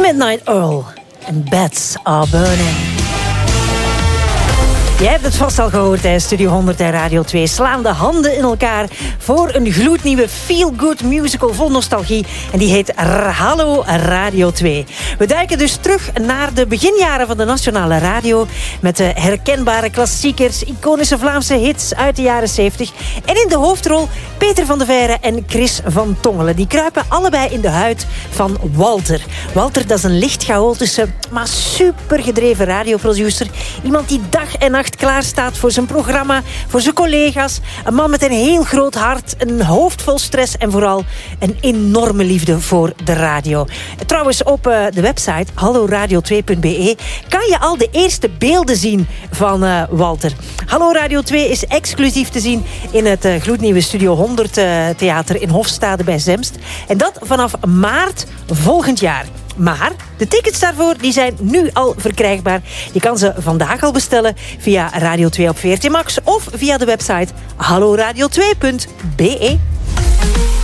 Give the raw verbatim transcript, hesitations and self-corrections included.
Midnight Oil en Beds Are Burning. Jij hebt het vast al gehoord, hè? Studio honderd en Radio twee slaan de handen in elkaar voor een gloednieuwe feel-good musical vol nostalgie. En die heet Hallo Radio twee. We duiken dus terug naar de beginjaren van de nationale radio met de herkenbare klassiekers, iconische Vlaamse hits uit de jaren zeventig. En in de hoofdrol Peter van de Veire en Chris van Tongelen. Die kruipen allebei in de huid van Walter. Walter, dat is een licht chaotische, maar super gedreven radioproducer. Iemand die dag en nacht klaar staat voor zijn programma, voor zijn collega's. Een man met een heel groot hart, een hoofd vol stress en vooral een enorme liefde voor de radio. Trouwens, op uh, de website hallo radio twee punt b e kan je al de eerste beelden zien van uh, Walter. Hallo Radio twee is exclusief te zien in het uh, gloednieuwe Studio honderd uh, theater in Hofstade bij Zemst. En dat vanaf maart volgend jaar. Maar de tickets daarvoor die zijn nu al verkrijgbaar. Je kan ze vandaag al bestellen via Radio twee op V R T Max of via de website hallo radio twee punt b e.